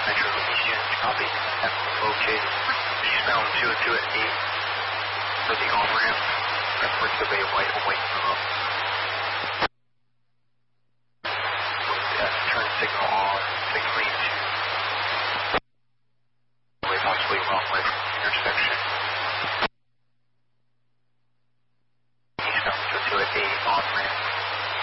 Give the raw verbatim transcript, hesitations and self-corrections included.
Metro Eastern, copy. F located. Eastbound two oh two at eight for the on-ramp. Reference to Bay White, away from up. So, yeah, turn signal on, signaling to